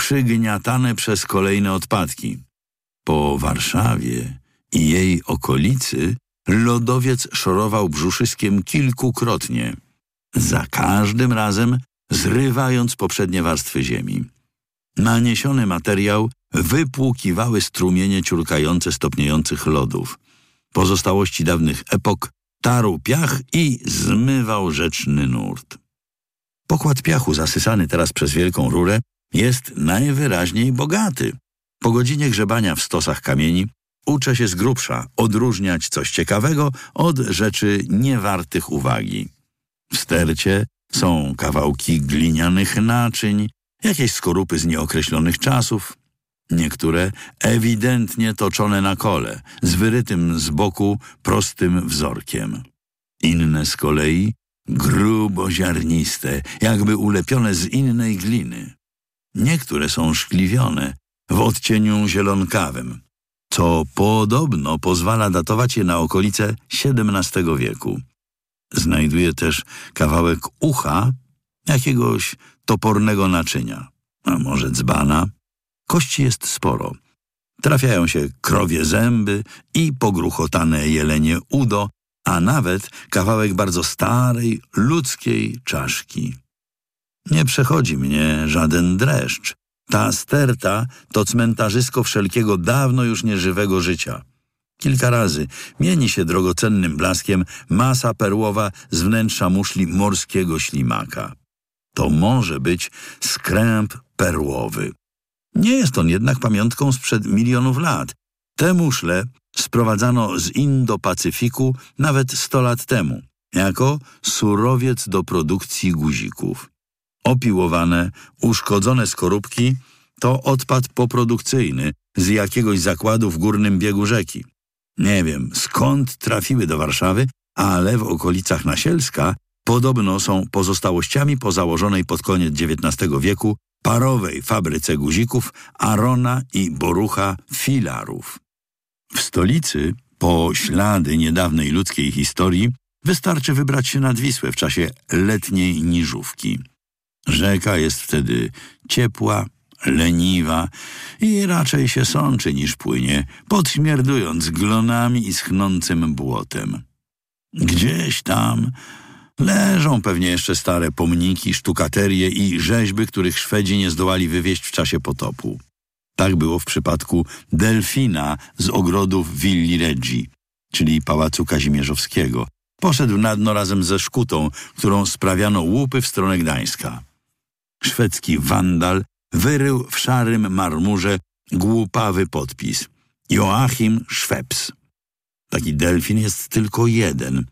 przygniatane przez kolejne odpadki. Po Warszawie i jej okolicy lodowiec szorował brzuszyskiem kilkukrotnie, za każdym razem zrywając poprzednie warstwy ziemi. Naniesiony materiał wypłukiwały strumienie ciurkające stopniejących lodów. Pozostałości dawnych epok tarł piach i zmywał rzeczny nurt. Pokład piachu zasysany teraz przez wielką rurę jest najwyraźniej bogaty. Po godzinie grzebania w stosach kamieni uczę się z grubsza odróżniać coś ciekawego od rzeczy niewartych uwagi. W stercie są kawałki glinianych naczyń, jakieś skorupy z nieokreślonych czasów, niektóre ewidentnie toczone na kole, z wyrytym z boku prostym wzorkiem. Inne z kolei gruboziarniste, jakby ulepione z innej gliny. Niektóre są szkliwione w odcieniu zielonkawym, co podobno pozwala datować je na okolice XVII wieku. Znajduję też kawałek ucha jakiegoś topornego naczynia, a może dzbana. Kości jest sporo. Trafiają się krowie zęby i pogruchotane jelenie udo, a nawet kawałek bardzo starej, ludzkiej czaszki. Nie przechodzi mnie żaden dreszcz. Ta sterta to cmentarzysko wszelkiego dawno już nieżywego życia. Kilka razy mieni się drogocennym blaskiem masa perłowa z wnętrza muszli morskiego ślimaka. To może być skręp perłowy. Nie jest on jednak pamiątką sprzed milionów lat. Te muszle sprowadzano z Indo-Pacyfiku nawet 100 lat temu, jako surowiec do produkcji guzików. Opiłowane, uszkodzone skorupki to odpad poprodukcyjny z jakiegoś zakładu w górnym biegu rzeki. Nie wiem, skąd trafiły do Warszawy, ale w okolicach Nasielska podobno są pozostałościami po założonej pod koniec XIX wieku parowej fabryce guzików Arona i Borucha Filarów. W stolicy, po ślady niedawnej ludzkiej historii, wystarczy wybrać się nad Wisłę w czasie letniej niżówki. Rzeka jest wtedy ciepła, leniwa i raczej się sączy niż płynie, podśmierdując glonami i schnącym błotem. Gdzieś tam leżą pewnie jeszcze stare pomniki, sztukaterie i rzeźby, których Szwedzi nie zdołali wywieźć w czasie potopu. Tak było w przypadku delfina z ogrodów Villi Reggi, czyli Pałacu Kazimierzowskiego. Poszedł na dno razem ze szkutą, którą sprawiano łupy w stronę Gdańska. Szwedzki wandal wyrył w szarym marmurze głupawy podpis: Joachim Schweppes. Taki delfin jest tylko jeden,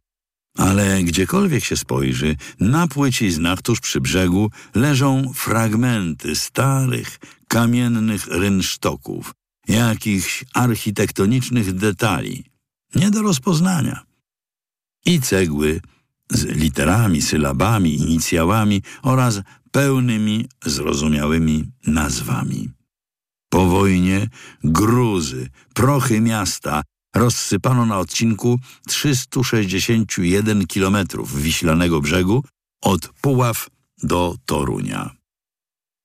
ale gdziekolwiek się spojrzy, na płyciznach tuż przy brzegu leżą fragmenty starych, kamiennych rynsztoków, jakichś architektonicznych detali, nie do rozpoznania. I cegły z literami, sylabami, inicjałami oraz pełnymi, zrozumiałymi nazwami. Po wojnie gruzy, prochy miasta rozsypano na odcinku 361 kilometrów wiślanego brzegu od Puław do Torunia.